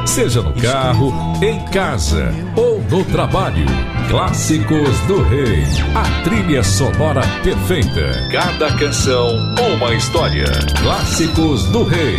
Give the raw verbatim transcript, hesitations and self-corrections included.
Seja no carro, em casa ou no trabalho. Clássicos do Rei. A trilha sonora perfeita. Cada canção, uma história. Clássicos do Rei.